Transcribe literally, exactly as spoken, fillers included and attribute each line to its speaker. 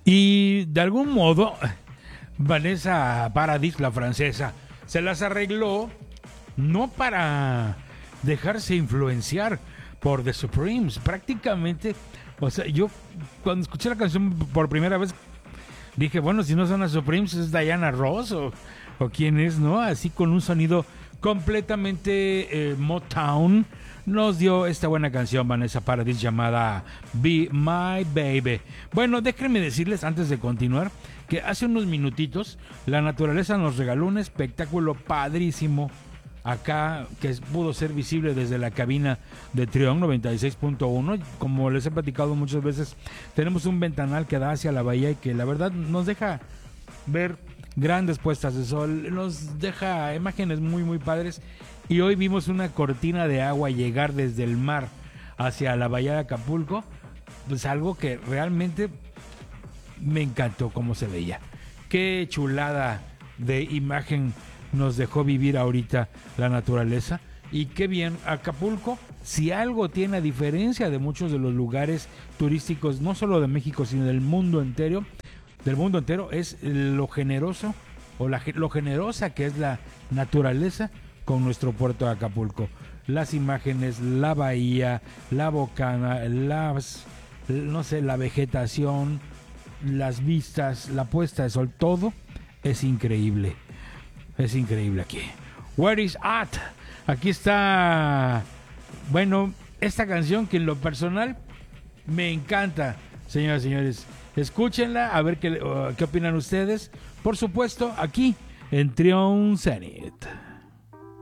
Speaker 1: Y de algún modo, Vanessa Paradis, la francesa, se las arregló no para dejarse influenciar por The Supremes. Prácticamente, o sea, yo cuando escuché la canción por primera vez dije, bueno, si no son las Supremes, es Diana Ross o, o quién es, ¿no? Así con un sonido completamente eh, Motown, nos dio esta buena canción Vanessa Paradis llamada Be My Baby. Bueno, déjenme decirles antes de continuar que hace unos minutitos la naturaleza nos regaló un espectáculo padrísimo acá que pudo ser visible desde la cabina de Trión noventa y seis punto uno. Como les he platicado muchas veces, tenemos un ventanal que da hacia la bahía y que la verdad nos deja ver grandes puestas de sol, nos deja imágenes muy muy padres. Y hoy vimos una cortina de agua llegar desde el mar hacia la bahía de Acapulco, pues algo que realmente me encantó cómo se veía. Qué chulada de imagen nos dejó vivir ahorita la naturaleza. Y qué bien, Acapulco, si algo tiene a diferencia de muchos de los lugares turísticos, no solo de México, sino del mundo entero, del mundo entero, es lo generoso o la, lo generosa que es la naturaleza con nuestro puerto de Acapulco. Las imágenes, la bahía, la bocana, las, no sé, la vegetación, las vistas, la puesta de sol, todo es increíble. Es increíble aquí. Where is At? Aquí está, bueno, esta canción que en lo personal me encanta, señoras y señores. Escúchenla, a ver qué, uh, qué opinan ustedes. Por supuesto, aquí en Trión Zenit.